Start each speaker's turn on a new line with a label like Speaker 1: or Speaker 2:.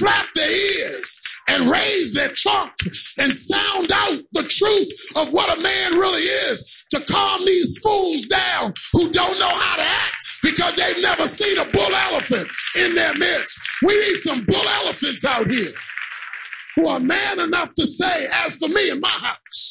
Speaker 1: slap their ears and raise their trunk and sound out the truth of what a man really is, to calm these fools down who don't know how to act because they've never seen a bull elephant in their midst. We need some bull elephants out here who are man enough to say, as for me and my house,